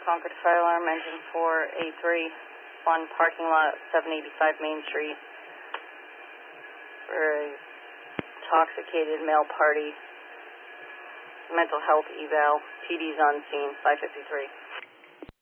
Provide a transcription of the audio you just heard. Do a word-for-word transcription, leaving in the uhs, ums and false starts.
Concord Fire Alarm, Engine four A three, one parking lot, seven eighty-five Main Street, for a intoxicated male party, mental health eval, P D's on scene, five fifty-three.